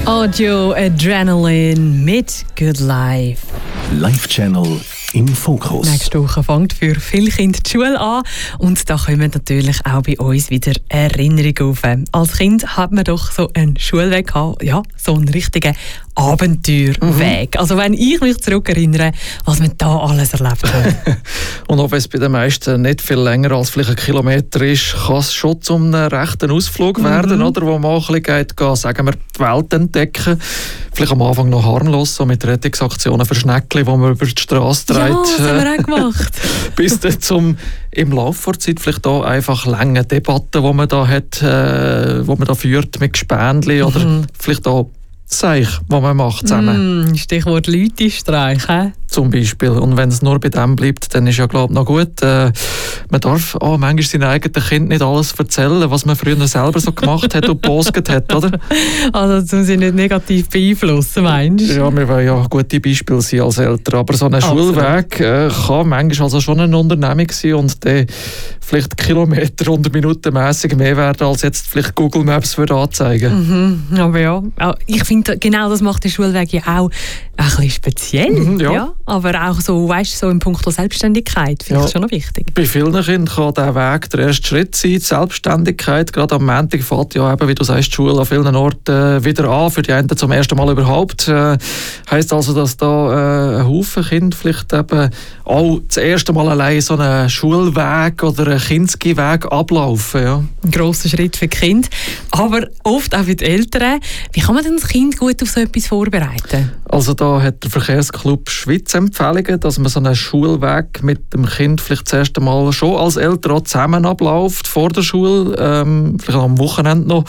Audio Adrenaline mit Good Life. Life Channel im Fokus. Nächste Woche fängt für viele Kinder die Schule an und da kommen natürlich auch bei uns wieder Erinnerungen auf. Als Kind hat man doch so einen Schulweg gehabt, ja, so einen richtigen Abenteuerweg. Also wenn ich mich zurückerinnere, was wir da alles erlebt haben. Und auch wenn es bei den meisten nicht viel länger als vielleicht 1 Kilometer ist, kann es schon zu einem rechten Ausflug werden, oder? Wo man auch ein bisschen geht, sagen wir, die Welt entdecken. Vielleicht am Anfang noch harmlos, so mit Rettungsaktionen für Schneckli, die man über die Straße trägt. Ja, das haben wir auch gemacht. Bis dann zum im Laufe der Zeit vielleicht auch einfach lange Debatten, die man da hat, wo man da führt mit Gespendli oder vielleicht auch Seich, was man macht zusammen. Stichwort Leute-Streich, Zum Beispiel. Und wenn es nur bei dem bleibt, dann ist ja, glaube ich, noch gut. Man darf manchmal seinen eigenen Kind nicht alles erzählen, was man früher selber so gemacht hat und gepostet hat, oder? Also, um sie nicht negativ beeinflussen, meinst du? Ja, wir wollen ja gute Beispiele sein als Eltern. Aber so ein Schulweg kann manchmal also schon eine Unternehmung sein und dann vielleicht Kilometer und minutenmässig mehr werden, als jetzt vielleicht Google Maps würde anzeigen. Aber ja, ich finde, genau das macht der Schulweg ja auch ein bisschen speziell. Ja. Aber auch so, weißt, so in puncto Selbstständigkeit finde ich schon noch wichtig. Bei vielen Kindern kann dieser Weg der erste Schritt sein, die Selbstständigkeit. Gerade am Montag fängt ja eben, wie du sagst, die Schule an vielen Orten wieder an, für die einen zum ersten Mal überhaupt. Heisst also, dass da ein Haufen Kinder vielleicht eben auch das erste Mal allein so einen Schulweg oder einen Kinski-Weg ablaufen. Ja. Ein grosser Schritt für die Kinder, aber oft auch für die Eltern. Wie kann man denn das Kind gut auf so etwas vorbereiten? Also da hat der Verkehrsclub Schweiz Empfehlungen, dass man so einen Schulweg mit dem Kind vielleicht das erste Mal schon als Eltern auch zusammen abläuft, vor der Schule, vielleicht am Wochenende noch.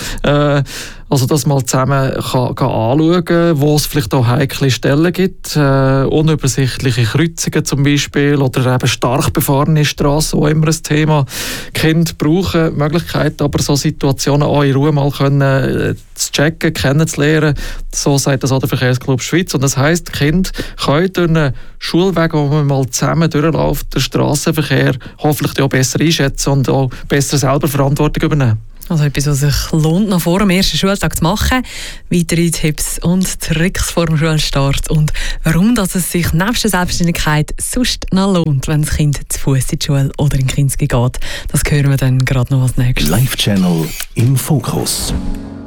Also dass man zusammen kann anschauen, wo es vielleicht auch heikle Stellen gibt, unübersichtliche Kreuzungen zum Beispiel oder eben stark befahrene Strassen, auch immer ein Thema. Die Kinder brauchen Möglichkeiten, aber so Situationen auch in Ruhe mal können zu checken, kennenzulernen. So sagt das auch der Verkehrsclub Schweiz. Und das heisst, die Kinder können durch einen Schulweg, wo man mal zusammen durchläuft, den Strassenverkehr hoffentlich auch besser einschätzen und auch besser selber Verantwortung übernehmen. Also etwas, was sich lohnt, noch vor dem ersten Schultag zu machen. Weitere Tipps und Tricks vor dem Schulstart und warum dass es sich nebst der Selbstständigkeit sonst noch lohnt, wenn das Kind zu Fuß in die Schule oder in Kinski geht. Das hören wir dann gerade noch als nächstes. Life Channel im Fokus.